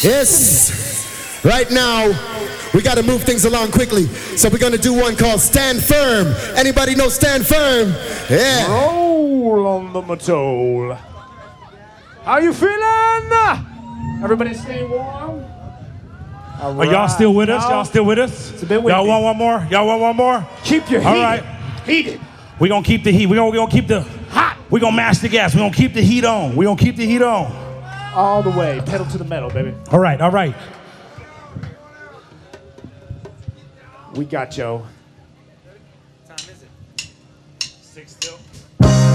Yes. Right now, we got to move things along quickly. So we're going to do one called Stand Firm. Anybody know Stand Firm? Yeah. Roll on the matole. How you feeling? Everybody stay warm? Are y'all still with us? Y'all still with us? It's a bit windy. Y'all want one more? Y'all want one more? Keep your heat. All right. Heated. We're going to keep the heat. We're going to keep the hot. We're going to mash the gas. We're going to keep the heat on. We're going to keep the heat on. All the way. Pedal to the metal, baby. All right, all right. We got Joe.